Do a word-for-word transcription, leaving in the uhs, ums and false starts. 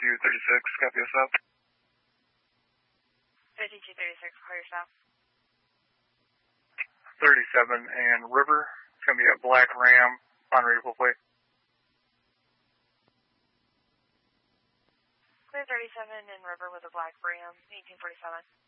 fifty-two thirty-six, copy us up. fifty-two thirty-six, call yourself. thirty-seven and River, it's going to be a black Ram on readable plate. Clear thirty-seven and River with a black Ram, eighteen forty-seven.